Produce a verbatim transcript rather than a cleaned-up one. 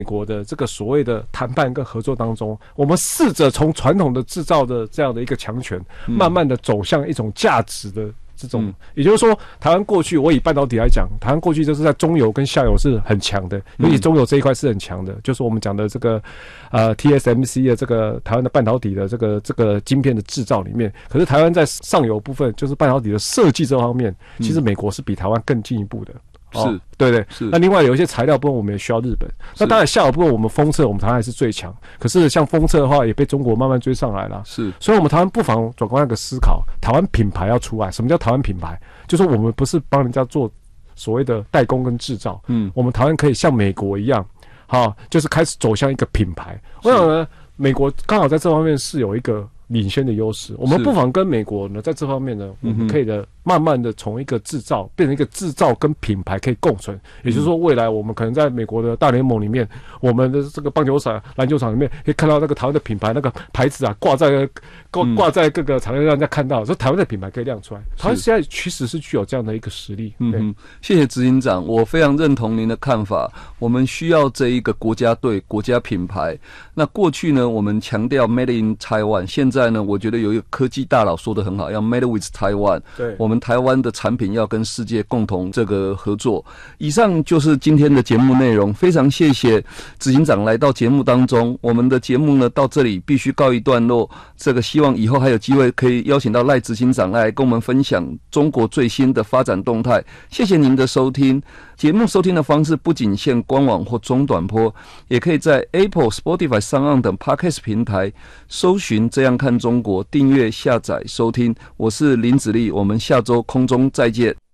国的这个所谓的谈判跟合作当中，我们试着从传统的制造的这样的一个强权，慢慢的走向一种价值的这种，嗯、也就是说，台湾过去我以半导体来讲，台湾过去就是在中游跟下游是很强的，尤其中游这一块是很强的，就是我们讲的这个呃 T S M C 的这个台湾的半导体的这个这个晶片的制造里面，可是台湾在上游部分，就是半导体的设计这方面，其实美国是比台湾更进一步的。 哦、是， 对对， 是。 那另外有一些材料部分，我们也需要日本。那当然下游部分，我们封测，我们台湾还是最强。可是像封测的话，也被中国慢慢追上来了。 是， 所以我们台湾不妨转过那个思考，台湾品牌要出来。什么叫台湾品牌？就是我们不是帮人家做所谓的代工跟制造，嗯，我们台湾可以像美国一样，好，就是开始走向一个品牌。我想呢，美国刚好在这方面是有一个领先的优势，我们不妨跟美国呢，在这方面呢，我们可以的慢慢的从一个制造变成一个制造跟品牌可以共存，也就是说，未来我们可能在美国的大联盟里面，我们的这个棒球场、篮球场里面，可以看到那个台湾的品牌那个牌子啊，挂在挂挂在各个场面让人家看到，所以台湾的品牌可以亮出来。台湾现在其实是具有这样的一个实力。 嗯，谢谢执行长，我非常认同您的看法。我们需要这一个国家队、国家品牌。那过去呢，我们强调 Made in Taiwan， 现在呢，我觉得有一个科技大佬说得很好，要 Made with Taiwan。 对， 我们台湾的产品要跟世界共同这个合作。以上就是今天的节目内容，非常谢谢执行长来到节目当中。我们的节目呢到这里必须告一段落，这个希望以后还有机会可以邀请到赖执行长来跟我们分享中国最新的发展动态。谢谢您的收听。节目收听的方式不仅限官网或中短波，也可以在 Apple、Spotify、SoundOn 等 Podcast 平台搜寻这样看中国，订阅、下载、收听。我是林子立，我们下周空中再见。